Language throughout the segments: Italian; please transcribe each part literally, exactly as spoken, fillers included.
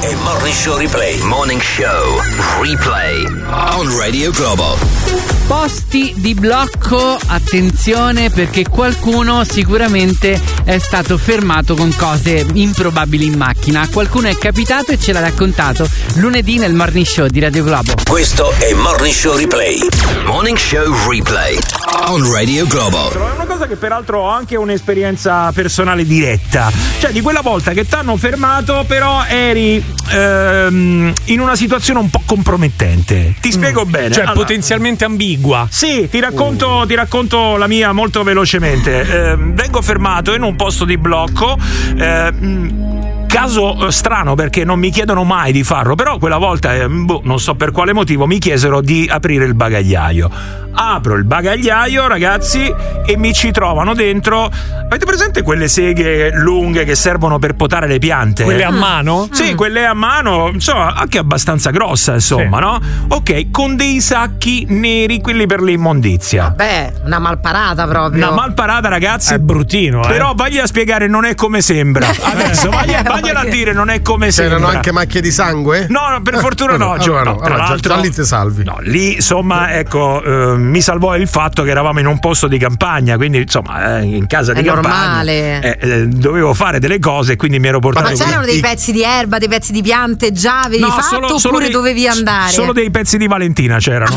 è Morning Show Replay. Morning Show Replay on Radio Globo. Posti di blocco, attenzione, perché qualcuno sicuramente è stato fermato con cose improbabili in macchina. Qualcuno è capitato e ce l'ha raccontato lunedì nel Morning Show di Radio Globo. Questo è Morning Show Replay. Morning Show Replay on Radio Globo. È una cosa che peraltro ho anche un'esperienza personale diretta, cioè di quella volta che t'hanno fermato però eri ehm, in una situazione un po' compromettente. Ti spiego mm. bene. Cioè allora, potenzialmente ambigua. Sì, ti racconto, uh. ti racconto la mia molto velocemente. Eh, vengo fermato in un posto di blocco. Eh, Caso strano perché non mi chiedono mai di farlo, però quella volta, eh, boh, non so per quale motivo, mi chiesero di aprire il bagagliaio. Apro il bagagliaio, ragazzi, e mi ci trovano dentro. Avete presente quelle seghe lunghe che servono per potare le piante? Quelle a mano? Sì, quelle a mano, insomma, anche abbastanza grossa, insomma, sì. No? Ok, con dei sacchi neri, quelli per l'immondizia. Vabbè, una malparata proprio. Una malparata, ragazzi. È bruttino, eh. Però vagli a spiegare, non è come sembra. Adesso vagli, vaglielo a dire, non è come sembra. C'erano anche macchie di sangue? No, no, per fortuna no. Allora, Gio, allora, no tra allora, l'altro, già, già lì ti salvi. No, lì, insomma, ecco, eh, mi salvò il fatto che eravamo in un posto di campagna, quindi, insomma, eh, in casa è di normale. campagna. Eh, eh, dovevo fare delle cose, quindi mi ero portato. Ma c'erano dei pezzi di erba, dei pezzi di piante già avevi no, fatto solo, oppure solo dei, dovevi andare? Solo dei pezzi di Valentina c'erano.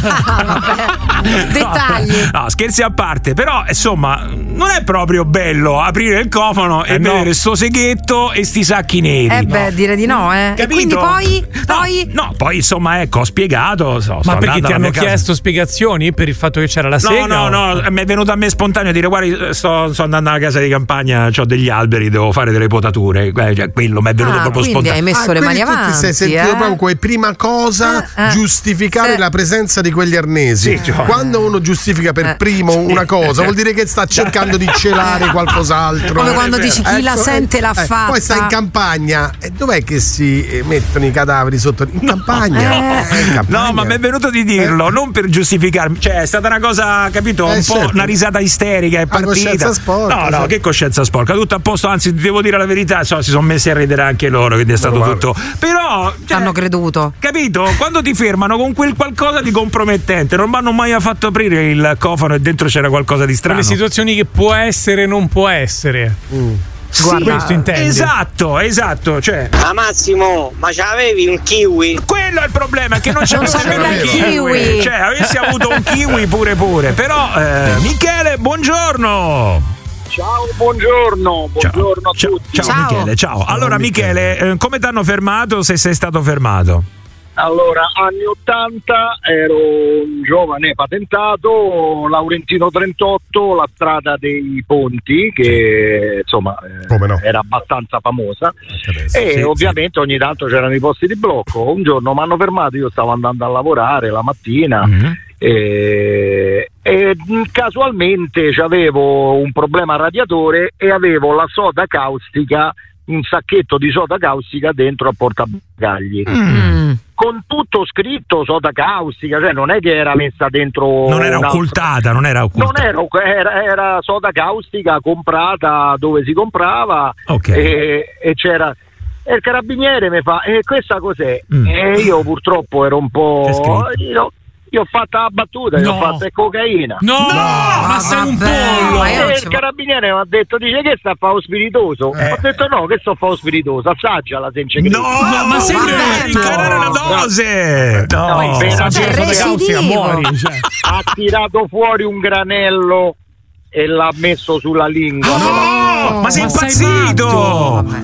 Vabbè. Dettagli. No, no, scherzi a parte, però insomma non è proprio bello aprire il cofano e eh vedere no. sto seghetto e sti sacchi neri. Eh beh, no. dire di no, eh. Capito? E quindi poi poi no, no, poi insomma ecco, ho spiegato. So, Ma perché ti hanno casa. chiesto spiegazioni per il fatto che c'era la sega? No, no, no, mi è venuto a me spontaneo dire guarda, sto, sto andando alla casa di campagna, ho degli alberi, devo fare delle potature. Cioè, quello mi è venuto ah, proprio quindi spontaneo. Hai messo ah, le mani avanti. Ti sei sentito eh? proprio come prima cosa eh, eh. giustificare sì. la presenza di quegli arnesi. Sì, cioè. Quando uno giustifica per eh. primo una cosa, vuol dire che sta cercando di celare qualcos'altro. Come quando dici chi ecco, la sente eh, l'ha eh, fatta. Poi sta in campagna. E dov'è che si mettono i cadaveri sotto? In campagna. Eh. Eh, in campagna. No, ma mi è venuto di dirlo, eh. non per giustificarmi. Cioè, è stata una cosa, capito? Eh, un po' certo. una risata isterica, è partita. Coscienza sporca, no, no, certo. che coscienza sporca, tutto a posto, anzi, devo dire la verità, so, si sono messi a ridere anche loro, quindi è stato no, tutto. Però cioè, hanno creduto. Capito? Quando ti fermano con quel qualcosa di compromettente, non mi hanno mai fatto aprire il cofano e dentro c'era qualcosa di strano. Le situazioni che può essere non può essere. Mm. Sì, questo intendi. Esatto, esatto, cioè. Ma Massimo, ma c'avevi un kiwi? Quello è il problema, che non c'avevo Non nemmeno c'aveva il il kiwi. kiwi. Cioè, avessi avuto un kiwi pure pure. Però, eh, Michele, buongiorno. Ciao, buongiorno, buongiorno ciao, a tutti. Ciao, ciao Michele, ciao. Allora Michele, eh, come ti hanno fermato, se sei stato fermato? Allora, anni ottanta, ero un giovane patentato, Laurentino trentotto, la strada dei Ponti, che insomma Come no? era abbastanza famosa, e sì, ovviamente sì. ogni tanto c'erano i posti di blocco. Un giorno mi hanno fermato, io stavo andando a lavorare la mattina, Mm-hmm. e, e casualmente avevo un problema al radiatore e avevo la soda caustica, un sacchetto di soda caustica dentro al portabagagli. Mm. Con tutto scritto soda caustica, cioè non è che era messa dentro, Non era occultata, non era occultata. non era, era, era soda caustica comprata dove si comprava, Ok. e, e c'era, e il carabiniere mi fa e questa cos'è? Mm. E io purtroppo ero un C'è po' scritto. io, io ho fatto la battuta, io No. ho fatto è cocaina. No, No, ma ma sei un vabbè, pollo. ma io non E ci il vo- carabiniere mi ha detto, dice che sta a fare lo spiritoso? Eh. Ho detto no, che sto a fare lo spiritoso, assaggiala se non ci credi. No, No, ma sei vabbè, vero? incarare la dose. No, No, Oh, appena se è c'è recidivo. muori, cioè. ha tirato fuori un granello e l'ha messo sulla lingua. No, ma sei Ma sei impazzito! matto.